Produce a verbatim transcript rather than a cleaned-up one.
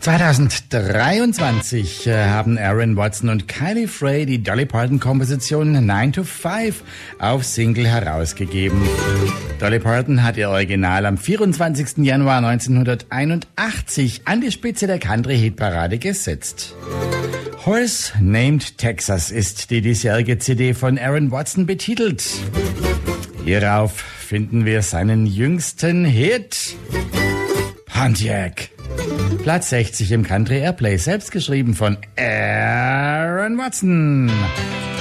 zweitausenddreiundzwanzig äh, haben Aaron Watson und Kylie Frey die Dolly Parton-Komposition nine to five auf Single herausgegeben. Dolly Parton hat ihr Original am vierundzwanzigsten Januar neunzehnhunderteinundachtzig an die Spitze der Country-Hitparade gesetzt. Horse Named Texas ist die diesjährige C D von Aaron Watson betitelt. Hierauf finden wir seinen jüngsten Hit, Pontiac. Platz sechzig im Country Airplay, selbst geschrieben von Aaron Watson.